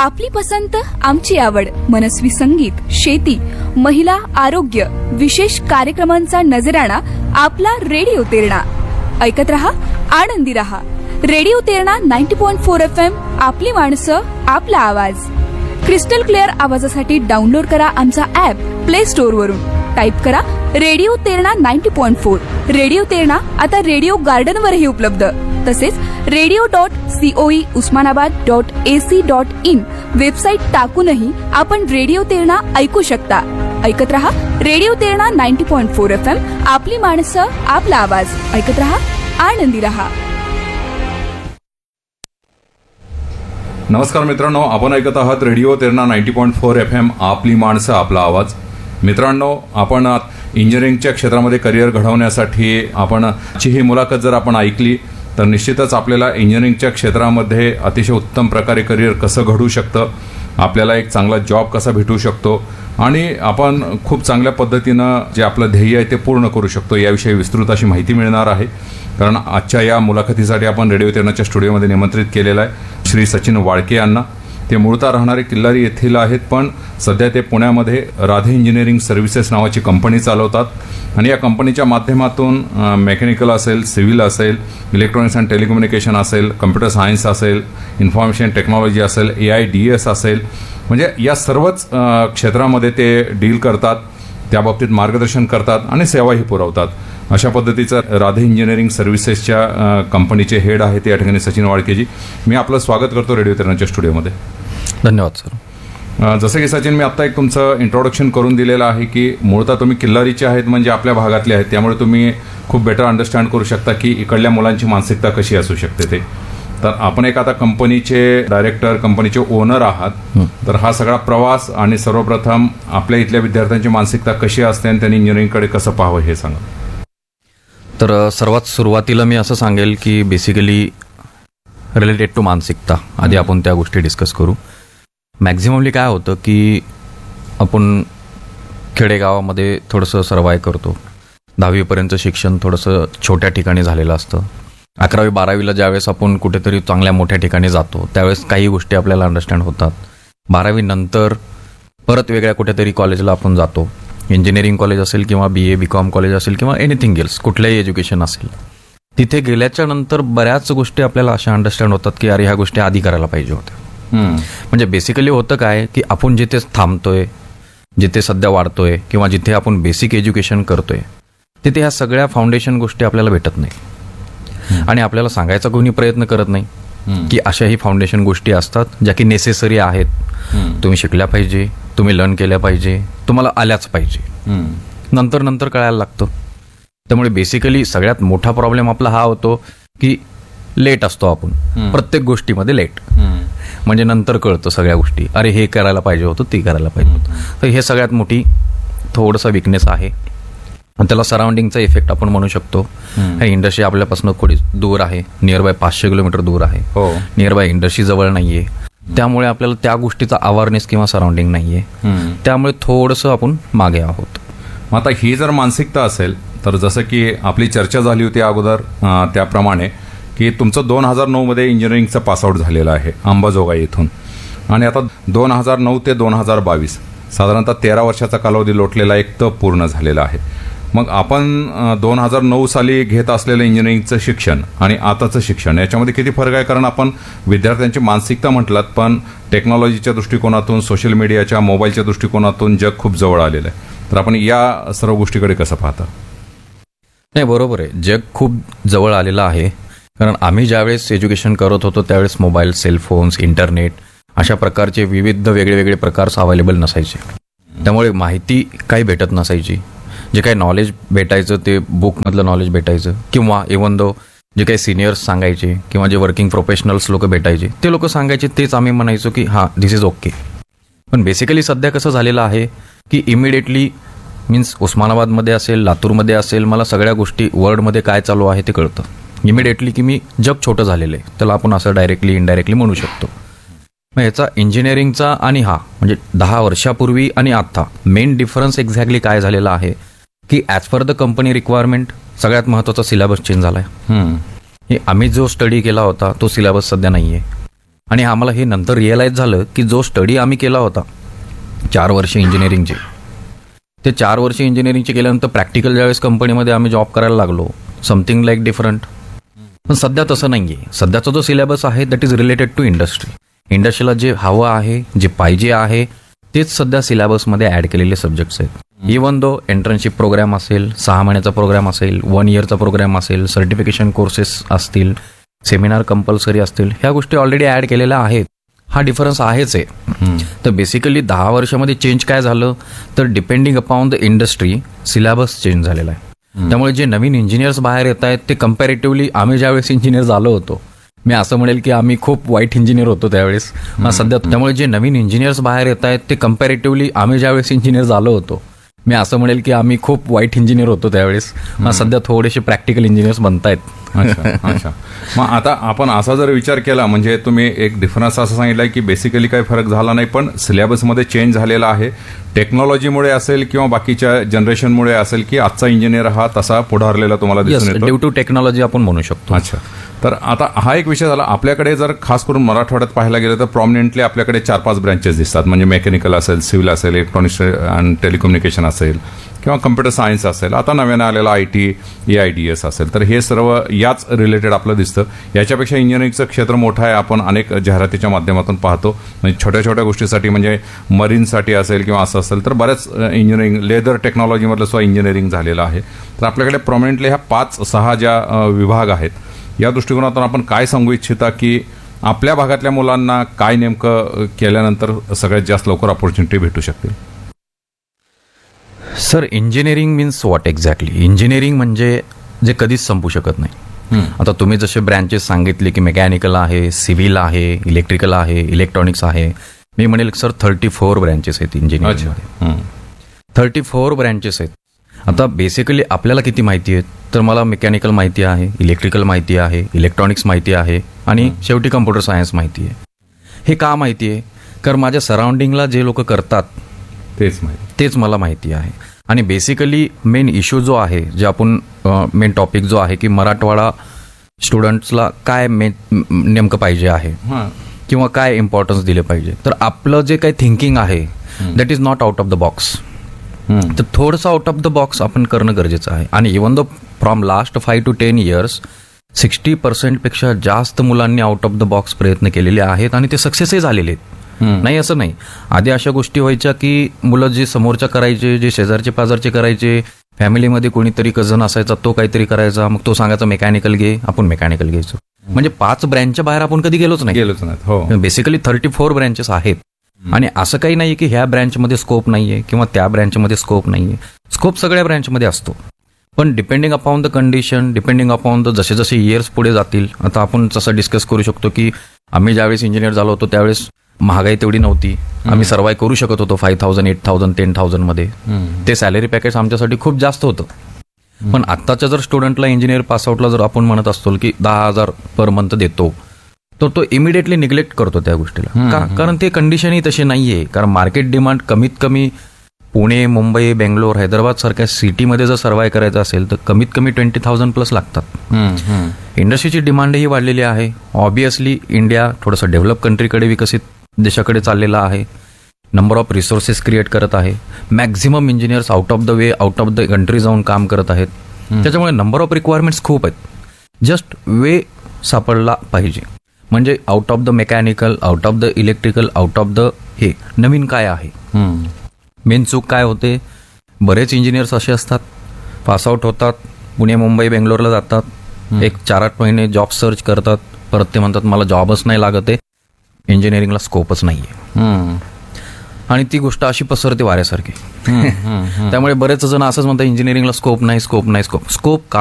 आपली पसंत आमची आवड, मनस्वी संगीत, शेती, महिला, आरोग्य, विशेष कार्यक्रमांचा नजराणा आपला रेडिओ तेरणा. ऐकत रहा, आनंदी रहा. Radio Terna 90.4 FM. आपली माणसं, आपला आवाज. क्रिस्टल क्लिअर आवाजासाठी डाउनलोड करा आमचा ऍप प्ले स्टोअर वरून. टाईप करा रेडिओ तेरणा 90.4. रेडिओ तेरणा आता रेडिओ गार्डनवरही उपलब्ध. तसेच radio.coe usmanabad.ac.in वेबसाईट टाकूनही आपण रेडिओ तेरणा ऐकू शकता. ऐकत रहा रेडिओ तेरणा 90.4 FM. आपली माणसं, आपला आवाज. ऐकत रहा, आनंदी रहा. नमस्कार मित्रांनो, आपण ऐकत आहात रेडिओ तेरणा 90.4 FM. आपली माणसं, आपला आवाज. मित्रांनो, आपण इंजिनिअरिंगच्या क्षेत्रामध्ये करिअर घडवण्यासाठी ची ही मुलाखत जर आपण ऐकली तर निश्चितच आपल्याला इंजिनिअरिंगच्या क्षेत्रामध्ये अतिशय उत्तम प्रकारे करिअर कसं घडू शकतं, आपल्याला एक चांगला जॉब कसा भेटू शकतो आणि आपण खूप चांगल्या पद्धतीनं जे आपलं ध्येय आहे ते पूर्ण करू शकतो याविषयी विस्तृत अशी माहिती मिळणार आहे. कारण आजच्या या मुलाखतीसाठी आपण रेडिओ तेरणाच्या स्टुडिओमध्ये निमंत्रित केलेलं आहे श्री सचिन वाळके यांना. ते मूळतः राहणारे किल्लारी येथील आहेत, पण सध्या ते पुण्यामध्ये राधे इंजिनिअरिंग सर्व्हिसेस नावाची कंपनी चालवतात आणि या कंपनीच्या माध्यमातून मेकॅनिकल असेल, सिव्हिल असेल, इलेक्ट्रॉनिक्स अँड टेलिकम्युनिकेशन असेल, कम्प्युटर सायन्स असेल, इन्फॉर्मेशन टेक्नॉलॉजी असेल, AIDS असेल, म्हणजे या सर्वच क्षेत्रामध्ये ते डील करतात, त्या बाबतीत मार्गदर्शन करतात आणि सेवाही पुरवतात. अशा पद्धतीचं राधे इंजिनिअरिंग सर्व्हिसेसच्या कंपनीचे हेड आहे ते या ठिकाणी सचिन वाळकेजी. मी आपलं स्वागत करतो रेडिओ तेरणाच्या स्टुडिओमध्ये. धन्यवाद सर. जसं की सचिन, मी आत्ता एक तुमचं इंट्रोडक्शन करून दिलेलं आहे की मूळतः तुम्ही किल्लारीचे आहेत, म्हणजे आपल्या भागातले आहेत, त्यामुळे तुम्ही खूप बेटर अंडरस्टँड करू शकता की इकडल्या मुलांची मानसिकता कशी असू शकते ते. तर आपण एक आता कंपनीचे डायरेक्टर, कंपनीचे ओनर आहात, तर हा सगळा प्रवास आणि सर्वप्रथम आपल्या इथल्या विद्यार्थ्यांची मानसिकता कशी असते आणि त्यांनी इंजिनिअरिंगकडे कसं पाहावं हे सांगा. तर सर्वात सुरुवातीला मी असं सांगेल की बेसिकली रिलेटेड टू मानसिकता आधी आपण त्या गोष्टी डिस्कस करू. मॅक्झिममली काय होतं की आपण खेडेगावामध्ये थोडंसं सर्वाइव्ह करतो. 10वीपर्यंत शिक्षण थोडंसं छोट्या ठिकाणी झालेलं असतं. 11वी-12वीला ज्यावेळेस आपण कुठेतरी चांगल्या मोठ्या ठिकाणी जातो त्यावेळेस काही गोष्टी आपल्याला अंडरस्टँड होतात. 12वी नंतर परत वेगळ्या कुठेतरी कॉलेजला आपण जातो. इंजिनिअरिंग कॉलेज असेल किंवा BA BCom कॉलेज असेल किंवा एनिथिंग एल्स, कुठल्याही एज्युकेशन असेल, तिथे गेल्याच्या नंतर बऱ्याच गोष्टी आपल्याला अशा अंडरस्टँड होतात की अरे ह्या गोष्टी आधी करायला पाहिजे होत्या. म्हणजे बेसिकली होतं काय की आपण जिथे थांबतोय, जिथे सध्या वाढतोय किंवा जिथे आपण बेसिक एज्युकेशन करतोय तिथे ह्या सगळ्या फाउंडेशन गोष्टी आपल्याला भेटत नाही आणि आपल्याला सांगायचा कोणी प्रयत्न करत नाही की अशाही फाउंडेशन गोष्टी असतात ज्या की नेसेसरी आहेत. तुम्ही शिकल्या पाहिजे, तुम्ही लर्न केल्या पाहिजे, तुम्हाला आल्याच पाहिजे. नंतर कळायला लागतं. त्यामुळे बेसिकली सगळ्यात मोठा प्रॉब्लेम आपला हा होतो की लेट असतो आपण प्रत्येक गोष्टीमध्ये लेट. म्हणजे नंतर कळतं सगळ्या गोष्टी, अरे हे करायला पाहिजे होतं, ते करायला पाहिजे होतं. तर हे सगळ्यात मोठी थोडंसं विकनेस आहे आणि त्याला सराउंडिंगचा इफेक्ट आपण म्हणू शकतो. हे इंडस्ट्री आपल्यापासून थोडी दूर आहे, नियर बाय 500 किलोमीटर दूर आहे, नियर बाय इंडस्ट्री जवळ नाहीये. त्यामुळे आपल्याला त्या गोष्टीचा अवेअरनेस किंवा सराउंडिंग नाहीये, त्यामुळे थोडंसं आपण मागे आहोत. मग आता ही जर मानसिकता असेल तर जसं की आपली चर्चा झाली होती अगोदर त्याप्रमाणे की तुमचं 2009 मध्ये इंजिनिअरिंगचं पासआउट झालेलं आहे अंबाजोगाई इथून आणि आता 2009 ते 2022 साधारणतः 13 वर्षाचा कालावधी लोटलेला एक तप पूर्ण झालेला आहे. मग आपण 2009 साली घेत असलेलं इंजिनिअरिंगचं शिक्षण आणि आताचं शिक्षण याच्यामध्ये किती फरक आहे? कारण आपण विद्यार्थ्यांची मानसिकता म्हटलात, पण टेक्नॉलॉजीच्या दृष्टिकोनातून, सोशल मीडियाच्या, मोबाईलच्या दृष्टिकोनातून जग खूप जवळ आलेलं आहे. तर आपण या सर्व गोष्टीकडे कसं पाहता? नाही, बरोबर आहे, जग खूप जवळ आलेलं आहे. कारण आम्ही ज्यावेळेस एज्युकेशन करत होतो त्यावेळेस मोबाईल, सेलफोन्स, इंटरनेट अशा प्रकारचे विविध वेगळे प्रकार अवेलेबल नसायचे. त्यामुळे माहिती काही भेटत नसायची. जे काही नॉलेज भेटायचं ते बुकमधलं नॉलेज भेटायचं किंवा इव्हन दो जे काही सिनियर्स सांगायचे किंवा जे वर्किंग प्रोफेशनल्स लोक भेटायचे ते लोक सांगायचे तेच आम्ही म्हणायचो की हां दिस इज ओके. पण बेसिकली सध्या कसं झालेलं आहे की इमिडिएटली मीन्स उस्मानाबादमध्ये असेल, लातूरमध्ये असेल, मला सगळ्या गोष्टी वर्ल्डमध्ये काय चालू आहे ते कळतं इमिडिएटली की मी जग छोटं झालेलं आहे. त्याला आपण असं डायरेक्टली इनडायरेक्टली म्हणू शकतो. मग याचा इंजिनिअरिंगचा आणि हा म्हणजे 10 वर्षापूर्वी आणि आता मेन डिफरन्स एक्झॅक्टली काय झालेला आहे की as per the company requirement सगळ्यात महत्त्वाचा सिलेबस चेंज झाला आहे. आम्ही जो स्टडी केला होता तो सिलेबस सध्या नाही आहे. आणि आम्हाला हे नंतर रिअलाइज झालं की जो स्टडी आम्ही केला होता 4 वर्ष इंजिनिअरिंगचे, ते 4 वर्ष इंजिनिअरिंगचे केल्यानंतर प्रॅक्टिकल ज्यावेळेस कंपनीमध्ये आम्ही जॉब करायला लागलो, समथिंग लाईक डिफरंट. पण सध्या तसं नाही आहे. सध्याचा जो सिलेबस आहे that is related to industry. इंडस्ट्रीला जे हवं आहे, जे पाहिजे आहे, तेच सध्या सिलेबसमध्ये ॲड केलेले सब्जेक्ट्स आहेत. इवन दो एंट्रन्शिप प्रोग्राम असेल, 6 महिन्याचा प्रोग्राम असेल, 1 इयरचा प्रोग्राम असेल, सर्टिफिकेशन कोर्सेस असतील, सेमिनार कंपल्सरी असतील, ह्या गोष्टी ऑलरेडी ॲड केलेल्या आहेत. हा डिफरन्स आहेच आहे. तर बेसिकली 10 वर्षामध्ये चेंज काय झालं, तर depending upon the industry syllabus change झालेला आहे. त्यामुळे जे नवीन इंजिनियर्स बाहेर येत आहेत ते कम्पॅरेटिव्हली आम्ही ज्यावेळेस इंजिनियर झालो होतो, मी असं म्हणेल की आम्ही खूप वाईट इंजिनियर होतो त्यावेळेस सध्या. त्यामुळे जे नवीन इंजिनियर्स बाहेर येत आहेत ते कम्पॅरेटिव्हली आम्ही ज्यावेळेस इंजिनियर झालो होतो, मी असं म्हणेल की आम्ही खूप वाईट इंजिनियर होतो त्यावेळेस. सध्या थोडेसे प्रॅक्टिकल इंजिनियर्स बनतायत. अच्छा. मग आता आपण असा जर विचार केला, म्हणजे तुम्ही एक डिफरन्स असं सांगितलं की बेसिकली काही फरक झाला नाही, पण सिलेबसमध्ये चेंज झालेला आहे. टेक्नॉलॉजीमुळे असेल किंवा बाकीच्या जनरेशनमुळे असेल की आजचा इंजिनियर हा तसा पुढारलेला तुम्हाला दिसून येतो. ड्यू टू टेक्नॉलॉजी आपण म्हणू शकतो. अच्छा. तर आता हा एक विषय झाला. आपल्याकडे जर खास करून मराठवाड्यात पाहायला गेलं तर प्रॉमिनेंटली आपल्याकडे 4-5 ब्रँचेस दिसतात. म्हणजे मेकॅनिकल असेल, सिव्हिल असेल, इलेक्ट्रॉनिक्स अँड टेलिकम्युनिकेशन असेल किंवा कम्प्युटर सायन्स असेल, आता नव्यानं आलेला IT, AIDS असेल, तर हे सर्व याच रिलेटेड आपलं दिसतं. याच्यापेक्षा इंजिनिअरिंगचं क्षेत्र मोठं आहे. आपण अनेक जाहिरातीच्या माध्यमातून पाहतो. म्हणजे छोट्या छोट्या गोष्टीसाठी, म्हणजे मरीनसाठी असेल किंवा असं असेल, तर बऱ्याच इंजिनिअरिंग, लेदर टेक्नॉलॉजीमधलं सुद्धा इंजिनिअरिंग झालेलं आहे. तर आपल्याकडे प्रॉमिनेंटली ह्या 5-6 ज्या विभाग आहेत, या दृष्टिकोनातून आपण काय सांगू इच्छिता की आपल्या भागातल्या मुलांना काय नेमकं केल्यानंतर सगळ्यात जास्त लवकर ऑपॉर्च्युनिटी भेटू शकतील? Sir, engineering means what exactly? Engineering म्हणजे जे कधीच संपू शकत नाही. आता तुम्ही जसे ब्रँचेस सांगितले की मेकॅनिकल आहे, सिव्हिल आहे, इलेक्ट्रिकल आहे, इलेक्ट्रॉनिक्स आहे, मी म्हणेल सर 34 ब्रँचेस आहेत इंजिनिअरिंगमध्ये. 34 ब्रँचेस आहेत. आता बेसिकली आपल्याला किती माहिती आहे, तर मला मेकॅनिकल माहिती आहे, इलेक्ट्रिकल माहिती आहे, इलेक्ट्रॉनिक्स माहिती आहे आणि शेवटी कम्प्युटर सायन्स माहिती आहे. हे का माहिती आहे? कारण माझ्या सराउंडिंगला जे लोक करतात तेच मला माहिती आहे. आणि बेसिकली मेन इश्यू जो आहे, जे आपण मेन टॉपिक जो आहे की मराठवाडा स्टुडंट्सला काय नेमकं पाहिजे आहे किंवा काय इम्पॉर्टन्स दिले पाहिजे, तर आपलं जे काही थिंकिंग आहे that is not out of the box. तर थोडंसं आउट ऑफ द बॉक्स आपण करणं गरजेचं आहे. आणि even though from last 5 to 10 years 60% पेक्षा जास्त मुलांनी आउट ऑफ द बॉक्स प्रयत्न केलेले आहेत आणि ते सक्सेसही झालेले आहेत. नाही असं नाही. आधी अशा गोष्टी व्हायच्या की मुलं जे समोरच्या करायचे, जे शेजारचे पाजारचे करायचे, फॅमिलीमध्ये कोणीतरी कझन असायचा तो काहीतरी करायचा, मग तो सांगायचा मेकॅनिकल घे, आपण मेकॅनिकल घ्यायचो. म्हणजे 5 ब्रँचच्या बाहेर आपण कधी गेलोच नाही. हो. बेसिकली 34 ब्रँचेस आहेत. आणि असं काही नाही की ह्या ब्रँचमध्ये स्कोप नाहीये किंवा त्या ब्रँचमध्ये स्कोप नाहीये. स्कोप सगळ्या ब्रँचमध्ये असतो. पण depending upon the condition, depending upon the जसे जसे इयर्स पुढे जातील, आता आपण तसं डिस्कस करू शकतो की आम्ही ज्यावेळेस इंजिनियर झालो होतो त्यावेळेस महागाई तेवढी नव्हती. आम्ही सर्वाइव्ह करू शकत होतो 5,000, 8,000, 10,000 मध्ये. ते सॅलरी पॅकेज आमच्यासाठी खूप जास्त होतं. पण आत्ताच्या जर स्टुडंटला, इंजिनियर पासआउटला जर आपण म्हणत असतो की 10,000 पर मंथ देतो, तर तो इमिडिएटली निग्लेक्ट करतो त्या गोष्टीला. का? कारण ते कंडिशनही तशी नाहीये. कारण मार्केट डिमांड कमीत कमी पुणे, मुंबई, बेंगलोर, हैदराबाद सारख्या सिटीमध्ये जर सर्वाइव्ह करायचं असेल तर कमीत कमी 20,000 प्लस लागतात. इंडस्ट्रीची डिमांडही वाढलेली आहे. ऑब्विसली इंडिया थोडंसं डेव्हलप कंट्रीकडे, विकसित देशाकडे चाललेला आहे. नंबर ऑफ रिसोर्सेस क्रिएट करत आहे. Maximum engineers out of the way, out of the country जाऊन काम करत आहेत. त्याच्यामुळे नंबर ऑफ रिक्वायरमेंट्स खूप आहेत. जस्ट वे सापडला पाहिजे. म्हणजे out of the mechanical, out of the electrical, out of the हे नवीन काय आहे. मेन चूक काय होते, बरेच इंजिनियर्स असे असतात, पासआउट होतात, पुणे, मुंबई, बेंगलोरला जातात, एक 4-8 महिने जॉब सर्च करतात, परत ते म्हणतात मला जॉबच नाही लागत आहे, इंजिनिअरिंगला स्कोपच नाहीये. आणि ती गोष्ट अशी पसरते वाऱ्यासारखी. त्यामुळे बरेच जण असंच म्हणतात इंजिनिअरिंगला स्कोप नाही, स्कोप नाही, स्कोप का